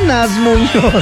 hermanas Muñoz.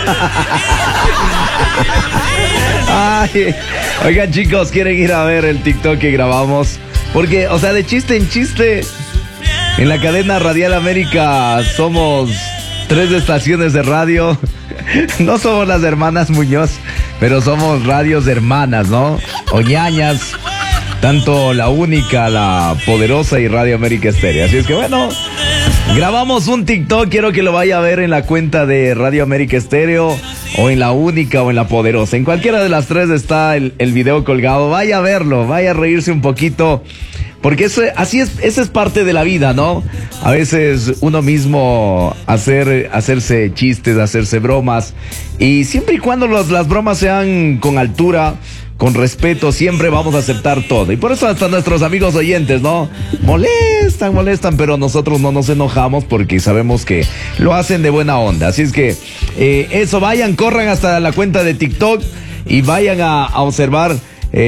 Ay, oigan, chicos, ¿quieren ir a ver el TikTok que grabamos? Porque, o sea, de chiste en chiste, en la cadena Radial América somos 3 estaciones de radio. No somos las hermanas Muñoz, pero somos radios hermanas, ¿no? O ñañas, tanto La Única, La Poderosa y Radio América Estéreo. Así es que bueno, grabamos un TikTok, quiero que lo vaya a ver en la cuenta de Radio América Estéreo, o en La Única o en La Poderosa. En cualquiera de las 3 está el video colgado. Vaya a verlo, vaya a reírse un poquito. Porque esa es parte de la vida, ¿no? A veces uno mismo hacerse chistes, hacerse bromas. Y siempre y cuando las bromas sean con altura, con respeto, siempre vamos a aceptar todo. Y por eso hasta nuestros amigos oyentes, ¿no? Molestan, pero nosotros no nos enojamos porque sabemos que lo hacen de buena onda. Así es que eso, corran hasta la cuenta de TikTok y vayan a observar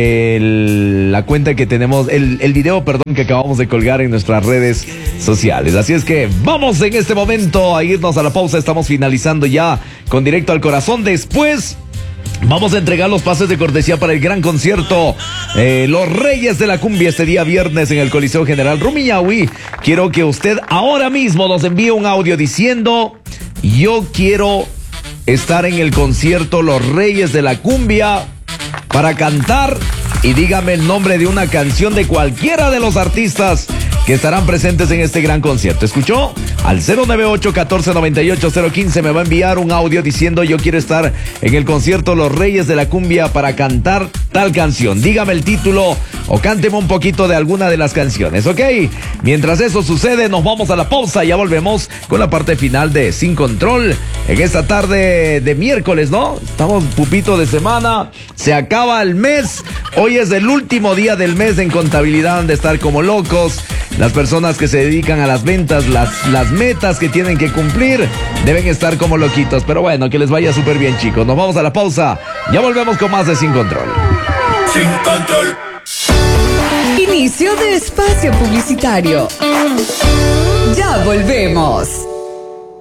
la cuenta que tenemos, el video, que acabamos de colgar en nuestras redes sociales. Así es que vamos en este momento a irnos a la pausa. Estamos finalizando ya con Directo al Corazón. Después vamos a entregar los pases de cortesía para el gran concierto Los Reyes de la Cumbia este día viernes en el Coliseo General Rumiñahui. Quiero que usted ahora mismo nos envíe un audio diciendo: yo quiero estar en el concierto Los Reyes de la Cumbia para cantar, y dígame el nombre de una canción de cualquiera de los artistas que estarán presentes en este gran concierto. ¿Escuchó? Al 098-1498-015 me va a enviar un audio diciendo: yo quiero estar en el concierto Los Reyes de la Cumbia para cantar tal canción. Dígame el título o cánteme un poquito de alguna de las canciones, ¿ok? Mientras eso sucede, nos vamos a la pausa y ya volvemos con la parte final de Sin Control en esta tarde de miércoles, ¿no? Estamos pupito de semana, se acaba el mes, hoy es el último día del mes. En contabilidad han de estar como locos las personas que se dedican a las ventas, las metas que tienen que cumplir deben estar como loquitos. Pero bueno, que les vaya súper bien, chicos. Nos vamos a la pausa, ya volvemos con más de Sin Control. Sin Control. Inicio de espacio publicitario. Ya volvemos.